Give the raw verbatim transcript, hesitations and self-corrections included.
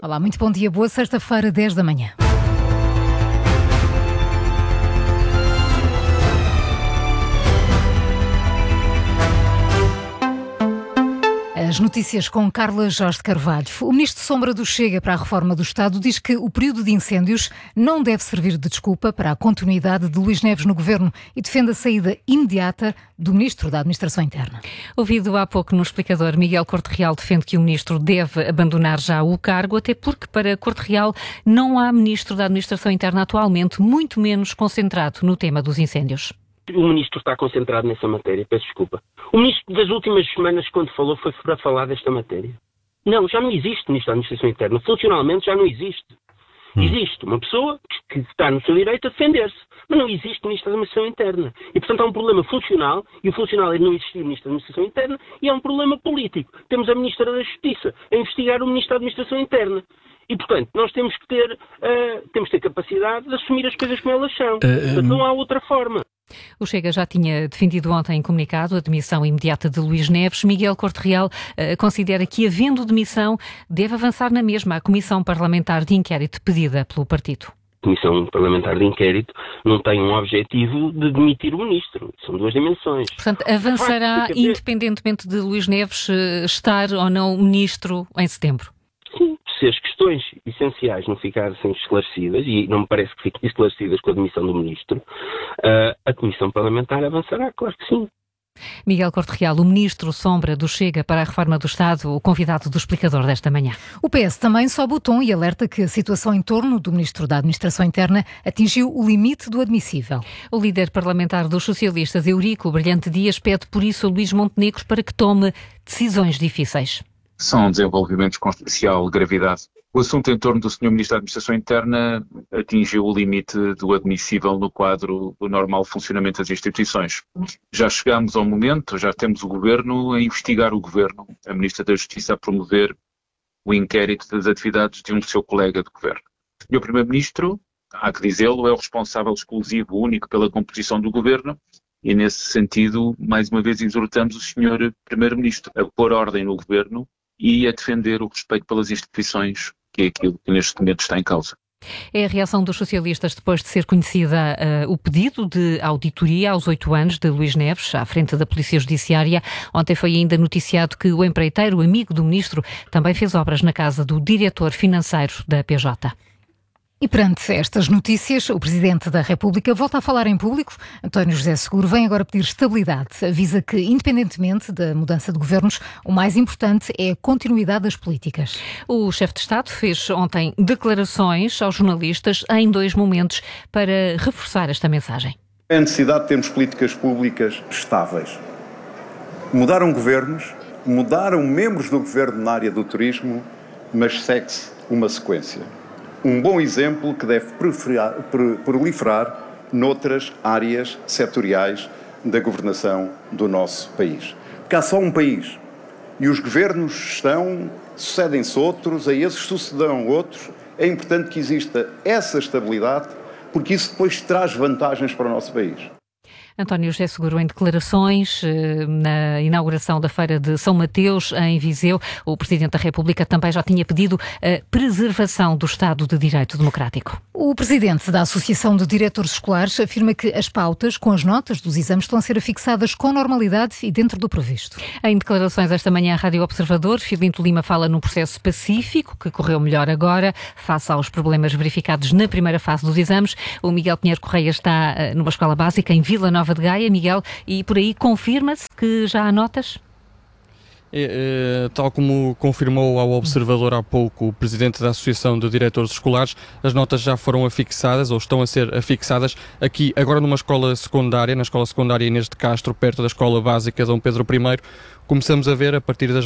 Olá, muito bom dia, boa sexta-feira, dez da manhã. As notícias com Carla Jorge de Carvalho. O ministro Sombra do Chega para a Reforma do Estado diz que o período de incêndios não deve servir de desculpa para a continuidade de Luís Neves no governo e defende a saída imediata do ministro da Administração Interna. Ouvido há pouco no explicador, Miguel Corte Real defende que o ministro deve abandonar já o cargo, até porque para Corte Real não há ministro da Administração Interna atualmente, muito menos concentrado no tema dos incêndios. O ministro está concentrado nessa matéria, peço desculpa. O ministro das últimas semanas, quando falou, foi para falar desta matéria. Não, já não existe ministro da Administração Interna. Funcionalmente já não existe. Hum. Existe uma pessoa que está no seu direito a defender-se, mas não existe ministro da Administração Interna. E, portanto, há um problema funcional, e o funcional é não existir ministro da Administração Interna, e há um problema político. Temos a ministra da Justiça a investigar o ministro da Administração Interna. E, portanto, nós temos que ter, uh, temos que ter capacidade de assumir as coisas como elas são. Uh, portanto, não há outra forma. O Chega já tinha defendido ontem em comunicado a demissão imediata de Luís Neves. Miguel Corte Real uh, considera que, havendo demissão, deve avançar na mesma a Comissão Parlamentar de Inquérito pedida pelo partido. A Comissão Parlamentar de Inquérito não tem um objetivo de demitir o ministro. São duas dimensões. Portanto, avançará Facto, independentemente de Luís Neves uh, estar ou não ministro em setembro? Sim, se as questões essenciais não ficassem esclarecidas, e não me parece que fiquem esclarecidas com a demissão do ministro, uh, a Comissão Parlamentar avançará, claro que sim. Miguel Corte Real, o ministro Sombra do Chega para a Reforma do Estado, o convidado do explicador desta manhã. O P S também sobe o tom e alerta que a situação em torno do ministro da Administração Interna atingiu o limite do admissível. O líder parlamentar dos socialistas, Eurico Brilhante Dias, pede por isso a Luís Montenegro para que tome decisões difíceis. São desenvolvimentos com especial gravidade. O assunto em torno do senhor Ministro da Administração Interna atingiu o limite do admissível no quadro do normal funcionamento das instituições. Já chegamos ao momento, já temos o Governo a investigar o Governo, a Ministra da Justiça a promover o inquérito das atividades de um seu colega de Governo. O senhor Primeiro-Ministro, há que dizê-lo, é o responsável exclusivo, único pela composição do Governo e, nesse sentido, mais uma vez exortamos o senhor Primeiro-Ministro a pôr ordem no Governo e a defender o respeito pelas instituições, que é aquilo que neste momento está em causa. É a reação dos socialistas depois de ser conhecida uh, o pedido de auditoria aos oito anos de Luís Neves, à frente da Polícia Judiciária. Ontem foi ainda noticiado que o empreiteiro, amigo do ministro, também fez obras na casa do diretor financeiro da P J. E perante estas notícias, o Presidente da República volta a falar em público. António José Seguro vem agora pedir estabilidade. Avisa que, independentemente da mudança de governos, o mais importante é a continuidade das políticas. O chefe de Estado fez ontem declarações aos jornalistas em dois momentos para reforçar esta mensagem. É a necessidade de termos políticas públicas estáveis. Mudaram governos, mudaram membros do governo na área do turismo, mas segue-se uma sequência. Um bom exemplo que deve proliferar noutras áreas setoriais da governação do nosso país. Porque há só um país e os governos estão, sucedem-se outros, a esses sucederão outros. É importante que exista essa estabilidade, porque isso depois traz vantagens para o nosso país. António José Seguro em declarações na inauguração da Feira de São Mateus, em Viseu. O Presidente da República também já tinha pedido a preservação do Estado de Direito Democrático. O Presidente da Associação de Diretores Escolares afirma que as pautas com as notas dos exames estão a ser afixadas com normalidade e dentro do previsto. Em declarações esta manhã à Rádio Observador, Filinto Lima fala num processo pacífico que correu melhor agora, face aos problemas verificados na primeira fase dos exames. O Miguel Pinheiro Correia está numa escola básica em Vila Nova de Gaia. Miguel, e por aí confirma-se que já há notas? É, é, tal como confirmou ao Observador há pouco o Presidente da Associação de Diretores Escolares, as notas já foram afixadas ou estão a ser afixadas aqui agora numa escola secundária, na escola secundária Inês de Castro, perto da escola básica Dom Pedro I. Começamos a ver a partir das